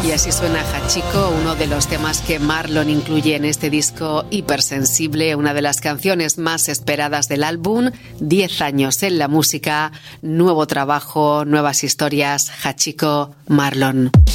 Y así suena Hachiko, uno de los temas que Marlon incluye en este disco hipersensible, una de las canciones más esperadas del álbum. 10 años en la música, nuevo trabajo, nuevas historias. Hachiko, Marlon.